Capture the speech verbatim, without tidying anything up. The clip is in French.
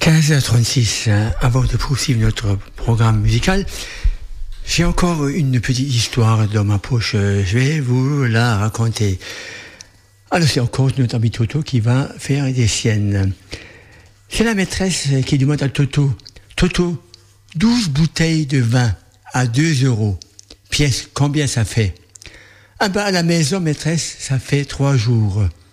quinze heures trente-six, hein, avant de poursuivre notre programme musical, j'ai encore une petite histoire dans ma poche. Je vais vous la raconter. Alors c'est encore notre ami Toto qui va faire des siennes. C'est la maîtresse qui demande à Toto, Toto, douze bouteilles de vin à deux euros. Pièce, combien ça fait? Ah ben à la maison, maîtresse, ça fait trois jours.